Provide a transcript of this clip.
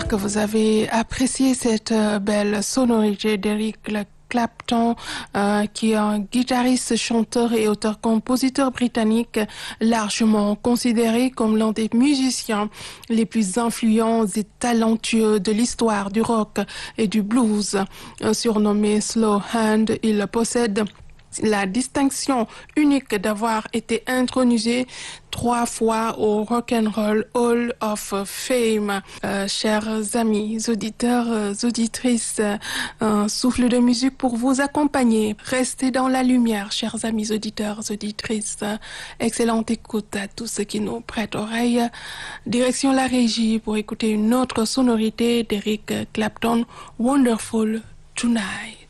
J'espère que vous avez apprécié cette belle sonorité d'Eric Clapton, qui est un guitariste, chanteur et auteur-compositeur britannique largement considéré comme l'un des musiciens les plus influents et talentueux de l'histoire du rock et du blues. Surnommé Slow Hand, il possède la distinction unique d'avoir été intronisé 3 fois au Rock'n'Roll Hall of Fame. Chers amis, auditeurs, auditrices, un souffle de musique pour vous accompagner. Restez dans la lumière, chers amis, auditeurs, auditrices. Excellente écoute à tous ceux qui nous prêtent oreille. Direction la régie pour écouter une autre sonorité d'Eric Clapton, Wonderful Tonight.